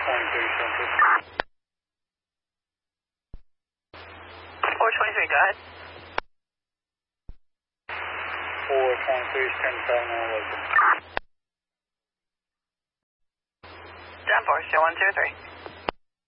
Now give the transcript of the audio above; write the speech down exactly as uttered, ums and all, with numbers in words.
twenty-three, Central. four twenty-three, go ahead. four twenty-three, ten seven nine, welcome. Down four, show one two three.